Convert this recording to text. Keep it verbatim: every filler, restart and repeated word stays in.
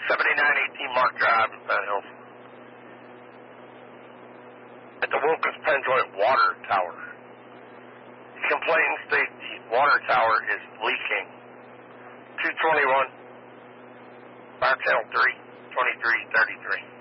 seventy-nine eighteen Mark Drive in Fan Hills. At the Wilkins Penjoint Water Tower. He complains that the water tower is leaking. two twenty-one, Fire Channel three, twenty-three thirty-three.